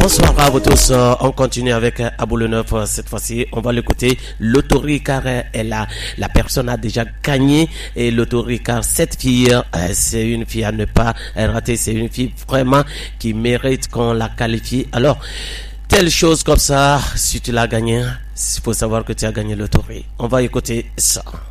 Bonsoir à vous tous. On continue avec Abou le Neuf. Cette fois-ci, on va l'écouter. L'autori car la personne a déjà gagné. Et l'autori car cette fille, c'est une fille à ne pas rater. C'est une fille vraiment qui mérite qu'on la qualifie. Alors, telle chose comme ça, si tu l'as gagné, il faut savoir que tu as gagné l'autori. On va écouter ça.